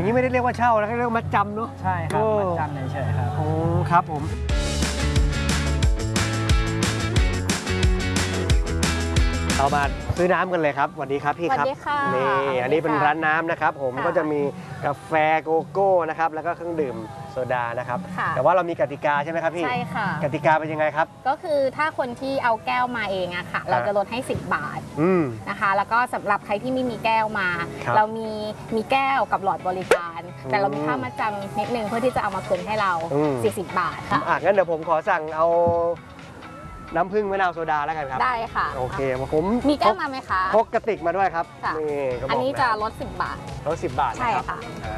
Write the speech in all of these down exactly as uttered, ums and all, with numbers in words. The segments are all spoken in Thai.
อย่างนี้ไม่ได้เรียกว่าเช่านะเรียกว่ามัดจำเนาะใช่ครับมัดจำเฉยๆครับโอ้ครับผมเรามาซื้อน้ำกันเลยครับสวัสดีครับพี่ครับสวัสดีค่ะนี่อันนี้เป็นร้านน้ำนะครับผมก็จะมีกาแฟโกโก้นะครับแล้วก็เครื่องดื่มโซดานะครับแต่ว่าเรามีกติกาใช่ไหมครับพี่ใช่ค่ะกติกาเป็นยังไงครับก็คือถ้าคนที่เอาแก้วมาเองอะค่ะเราจะลดให้สิบบาทนะคะแล้วก็สำหรับใครที่ไม่มีแก้วมาเรามีมีแก้วกับหลอดบริการแต่เรามีค่ามาจำนิดนึงเพื่อที่จะเอามาคืนให้เราสี่สิบบาทค่ะอ่ะงั้นเดี๋ยวผมขอสั่งเอาน้ำผึ้งมะนาวโซดาแล้วกันครับได้ค่ะโอเคผมมีแก้วมาไหมคะพกกระติกมาด้วยครับนี่อันนี้จะลดสิบบาทลดสิบบาทใช่ค่ะ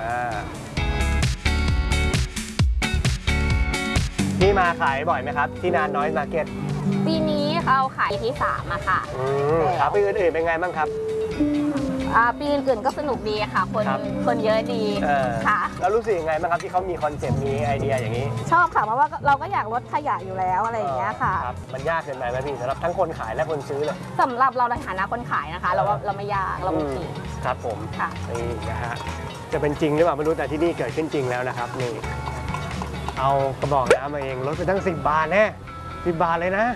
พี่มาขายบ่อยไหมครับที่นานน้อยมาร์เก็ตปีนี้เราขายที่สามอะค่ะครับปีอื่นๆเป็นไงบ้างครับปีอื่นๆก็สนุกดีค่ะคนคนเยอะดีค่ะแล้วรู้สึกยังไงบ้างครับที่เขามีคอนเซ็ปต์มีไอเดียอย่างนี้ชอบค่ะเพราะว่าเราก็อยากลดขยะอยู่แล้วอะไรอย่างเงี้ยค่ะครับมันยากเกินไปไหมพี่สำหรับทั้งคนขายและคนซื้อเลยสำหรับเราในฐานะคนขายนะคะเราว่าเราไม่ยากเราโอเคครับผมนี่นะฮะจะเป็นจริงหรือเปล่าไม่รู้แต่ที่นี่เกิดขึ้นจริงแล้วนะครับนี่เอากระบอกน้ำมาเองลดไปตั้งสิบบาทแน่สิบบาทเลยนะ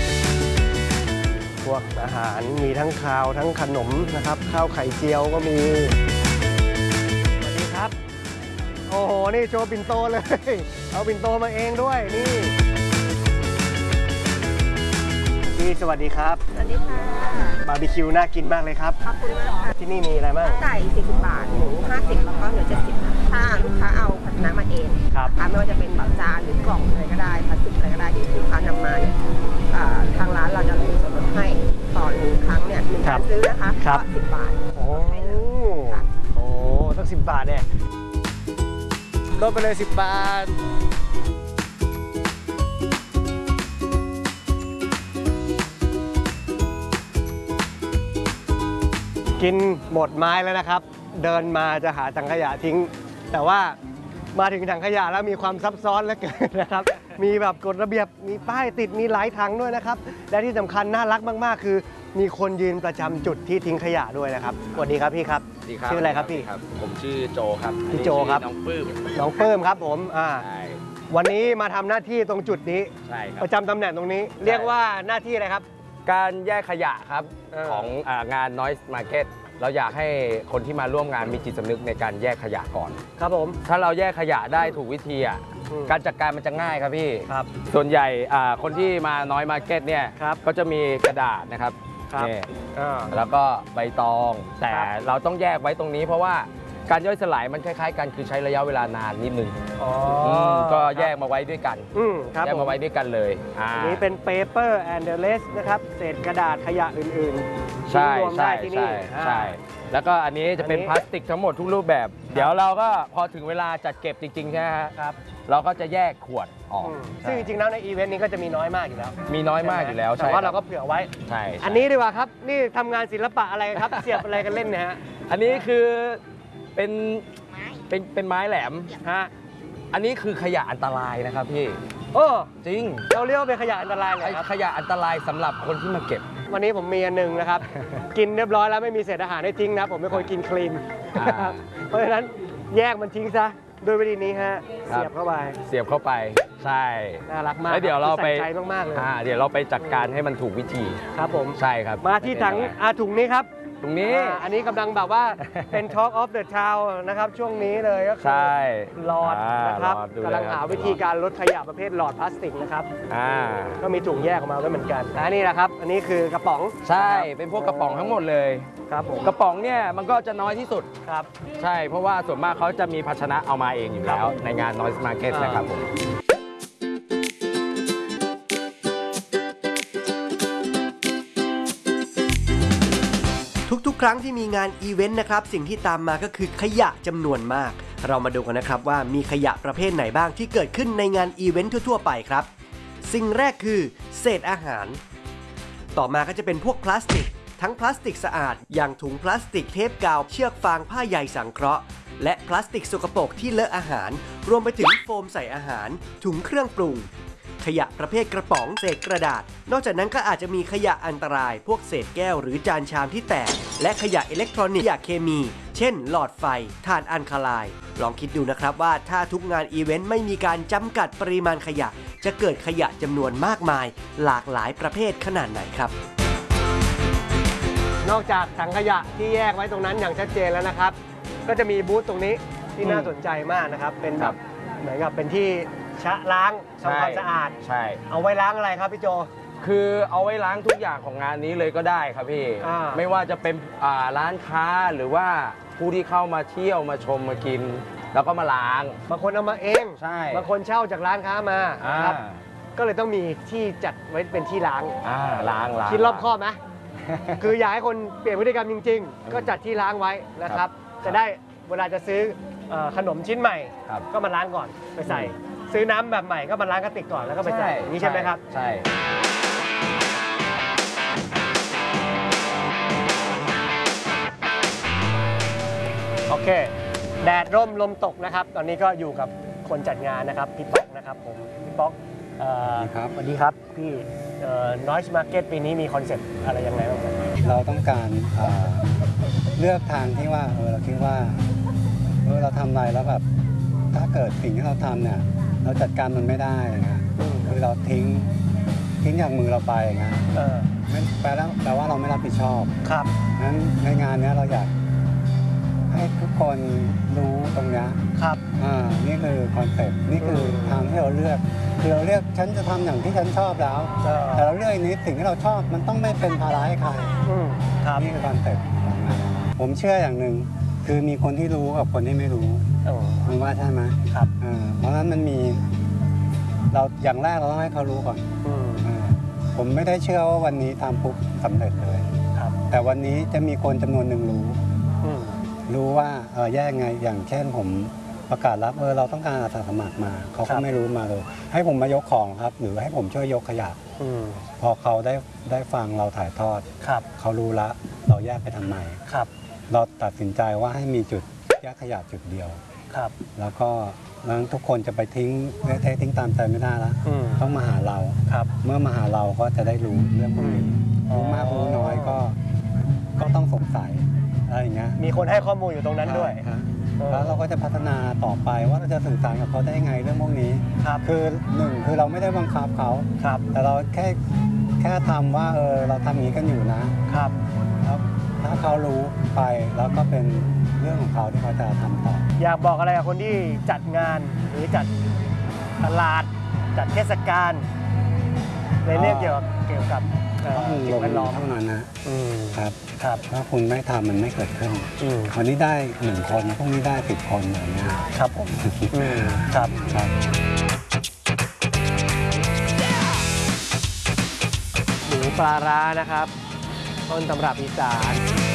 พวกอาหารมีทั้งข้าวทั้งขนมนะครับข้าวไข่เจียวก็มีสวัสดีครับโอ้โหนี่โชว์ปิ่นโตเลยเอาปิ่นโตมาเองด้วยนี่พี่สวัสดีครับสวัสดีค่ะบาร์บีคิวน่ากินมากเลยครับขอบคุณมากค่ะที่นี่มีอะไรบ้างไก่สี่สิบบาทหมูห้าสิบแล้วก็เนื้อเจ็ดสิบถ้าลูกค้าเอาภาชนะมาเองครับไม่ว่าจะเป็นแบบจานหรือกล่องอะไรก็ได้พลาสติกอะไรก็ได้ที่ลูกค้านำมาเนี่ยทางร้านเราจะมีส่วนลดให้ต่อหนึ่งครั้งเนี่ยหนึ่งการซื้อนะคะก็สิบบาทโอ้โหตั้งสิบบาทเนี่ยลดไปเลยสิบบาทกินหมดไม้แล้วนะครับเดินมาจะหาถังขยะทิ้งแต่ว่ามาถึงถังขยะแล้วมีความซับซ้อนเหลือเกินนะครับมีแบบกฎระเบียบมีป้ายติดมีหลายถังด้วยนะครับและที่สำคัญน่ารักมากๆคือมีคนยืนประจำจุดที่ทิ้งขยะด้วยนะครับสวัสดีครับพี่ครับชื่ออะไรครับพี่ครับผมชื่อโจครับพี่โจครับน้องปื้มน้องปื้มครับผมอ่าวันนี้มาทำหน้าที่ตรงจุดนี้ใช่ครับประจำตำแหน่งตรงนี้เรียกว่าหน้าที่อะไรครับการแยกขยะครับของงาน Noise Market เราอยากให้คนที่มาร่วมงานมีจิตสำนึกในการแยกขยะก่อนครับผมถ้าเราแยกขยะได้ถูกวิธีอ่ะการจัดการมันจะง่ายครับพี่ครับส่วนใหญ่คนที่มา Noise Market เนี่ยก็จะมีกระดาษนะครับนี่แล้วก็ใบตองแต่เราต้องแยกไว้ตรงนี้เพราะว่าการย่อยสลายมันคล้ายๆกันคือใช้ระยะเวลานานนิดนึงก็แยกมาไว้ด้วยกันแยกมาไว้ด้วยกันเลยอันนี้เป็น paper and the rest นะครับเศษกระดาษขยะอื่นๆใช่ใช่ใช่ใช่แล้วก็อันนี้จะเป็นพลาสติกทั้งหมดทุกรูปแบบเดี๋ยวเราก็พอถึงเวลาจัดเก็บจริงๆใช่ไหมครับเราก็จะแยกขวดออกซึ่งจริงๆแล้วในอีเวนต์นี้ก็จะมีน้อยมากอยู่แล้วมีน้อยมากอยู่แล้วแต่ว่าเราก็เผื่อไว้ใช่อันนี้ดีกว่าครับนี่ทำงานศิลปะอะไรครับเสียบอะไรกันเล่นเนี่ยฮะอันนี้คือเป็นเป็นเป็นไม้แหลมฮะอันนี้คือขยะอันตรายนะครับพี่โอ้จริงเราเรียกว่าเป็นขยะอันตรายเลยครับขยะอันตรายสำหรับคนที่มาเก็บวันนี้ผมมีอันหนึ่งนะครับกินเรียบร้อยแล้วไม่มีเศษอาหารให้ทิ้งนะผมเป็นคนกินคลีนเพราะฉะนั้นแยกมันทิ้งซะโดยวิธีนี้ฮะเสียบเข้าไปเสียบเข้าไปใช่น่ารักมากแล้วเดี๋ยวเราไปใจมากๆเลยเดี๋ยวเราไปจัดการให้มันถูกวิธีครับผมใช่ครับมาที่ถังอาถุงนี้ครับตรงนี้อันนี้กำลังแบบว่าเป็น Talk of the Town นะครับช่วงนี้เลยก็คือหลอดนะครับกำลังหาวิธีการลดขยะประเภทหลอดพลาสติกนะครับก็มีถุงแยกออกมาไว้เหมือนกันอันนี้นะครับอันนี้คือกระป๋องใช่เป็นพวกกระป๋องทั้งหมดเลยครับผมกระป๋องเนี่ยมันก็จะน้อยที่สุดครับใช่เพราะว่าส่วนมากเขาจะมีภาชนะเอามาเองอยู่แล้วในงาน Noise Market นะครับผมทุกๆครั้งที่มีงานอีเวนต์นะครับสิ่งที่ตามมาก็คือขยะจำนวนมากเรามาดูกันนะครับว่ามีขยะประเภทไหนบ้างที่เกิดขึ้นในงานอีเวนต์ทั่วๆไปครับสิ่งแรกคือเศษอาหารต่อมาก็จะเป็นพวกพลาสติกทั้งพลาสติกสะอาดอย่างถุงพลาสติกเทปกาวเชือกฟางผ้าใยสังเคราะห์และพลาสติกสกปรกที่เลอะอาหารรวมไปถึงโฟมใส่อาหารถุงเครื่องปรุงขยะประเภทกระป๋องเศษกระดาษนอกจากนั้นก็อาจจะมีขยะอันตรายพวกเศษแก้วหรือจานชามที่แตกและขยะอิเล็กทรอนิกส์ขยะเคมี เช่น หลอดไฟถ่านอัลคาไลน์ลองคิดดูนะครับว่าถ้าทุกงานอีเวนต์ไม่มีการจำกัดปริมาณขยะจะเกิดขยะจำนวนมากมายหลากหลายประเภทขนาดไหนครับนอกจากถังขยะที่แยกไว้ตรงนั้นอย่างชัดเจนแล้วนะครับ ก็จะมีบูธตรงนี้ที่น่าสนใจมากนะครับเป็นแบบเหมือนกับเป็นที่ชะล้างทำความสะอาดใช่เอาไว้ล้างอะไรครับพี่โจคือเอาไว้ล้างทุกอย่างของงานนี้เลยก็ได้ครับพี่ไม่ว่าจะเป็นร้านค้าหรือว่าผู้ที่เข้ามาเที่ยวมาชมมากิน แล้วก็มาล้างบางคนเอามาเองใช่บางคนเช่าจากร้านค้ามาครับก็เลยต้องมีที่จัดไว้เป็นที่ล้างล้างล้างคิดรอบคอบไหมคืออยากให้คนเปลี่ยนพฤติกรรมจริงๆก็จัดที่ล้างไว้นะครับจะได้เวลาจะซื้อขนมชิ้นใหม่ก็มาล้างก่อนไปใส่ซื้อน้ำแบบใหม่ก็มาล้างกระติกก่อนแล้วก็ไปใส่นี่ใช่ไหมครับใช่โอเคแดดร่มลมตกนะครับตอนนี้ก็อยู่กับคนจัดงานนะครับพี่ป๊อกนะครับผมพี่ป๊อกครับสวัสดีครับพี่ Noise Market ปีนี้มีคอนเซ็ปต์อะไรยังไงบ้างครับเราต้องการเลือกทางที่ว่าเออเราคิดว่าเออเราทำอะไรแล้วแบบถ้าเกิดสิ่งที่เราทำเนี่ยเราจัดการมันไม่ได้นะคือเราทิ้งทิ้งจากมือเราไปนะไม่แปลแล้วแปลว่าเราไม่รับผิดชอบครับงั้นในงานนี้เราอยากให้ทุกคนรู้ตรงนี้ครับอ่านี่คือคอนเซ็ปต์นี่คือทางที่เราเลือกคือเราเลือกฉันจะทำอย่างที่ฉันชอบแล้วแต่เราเลือกนี้สิ่งที่เราชอบมันต้องไม่เป็นภาระให้ใครนี่คือคอนเซ็ปต์ของงานผมเชื่ออย่างหนึ่งคือมีคนที่รู้กับคนที่ไม่รู้คุณว่าใช่ไหมครับเพราะฉะนั้นมันมีเราอย่างแรกเราต้องให้เขารู้ก่อนผมไม่ได้เชื่อว่าวันนี้ทำปุ๊บสำเร็จเลยแต่วันนี้จะมีคนจำนวนหนึ่งรู้รู้ว่าเออแยกไงอย่างเช่นผมประกาศรับเออเราต้องการอาสาสมัครมาเขาก็ไม่รู้มาเลยให้ผมมายกของครับหรือให้ผมช่วยยกขยะพอเขาได้ได้ฟังเราถ่ายทอดเขารู้ละเราแยกไปทำไมเราตัดสินใจว่าให้มีจุดแยกขยะจุดเดียวแล้วก็แล้วทุกคนจะไปทิ้งเททิ้งตามใจไม่ได้แล้วต้องมาหาเราเมื่อมาหาเราก็จะได้รู้เรื่องพวกนี้รู้มากรู้น้อยก็ก็ต้องสงสัยอะไรอย่างเงี้ยมีคนให้ข้อมูลอยู่ตรงนั้นด้วยแล้วเราก็จะพัฒนาต่อไปว่าเราจะสื่อสารกับเขาได้ยังไงเรื่องพวกนี้คือหนึ่งคือเราไม่ได้บังคับเขาแต่เราแค่แค่ทำว่าเออเราทำอย่างนี้กันอยู่นะครับแล้วถ้าเขารู้ไปแล้วก็เป็นเรื่องของเขาที่เขาจะทำต่ออยากบอกอะไรกับคนที่จัดงานหรือจัดตลาดจัดเทศกาลในเรื่องเกี่ยวกับเกี่ยวกับสิ่งแวดล้อมเท่านั้นนะครับครับถ้าคุณไม่ทำมันไม่เกิดขึ้นวันนี้ได้หนึ่งคนพรุ่งนี้ได้สิบคนอย่างเงี้ยครับผมครับครับหมูปลาร้านะครับต้นตำรับอีสาน